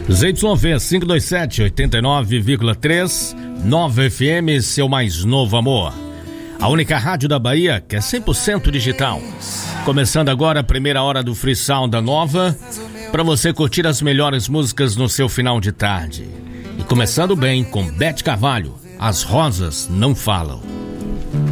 ZYV 527, 89,3, Nova FM, seu mais novo amor. A única rádio da Bahia que é 100% digital. Começando agora a primeira hora do Free Sound da Nova, para você curtir as melhores músicas no seu final de tarde. E começando bem com Beth Carvalho, As Rosas Não Falam.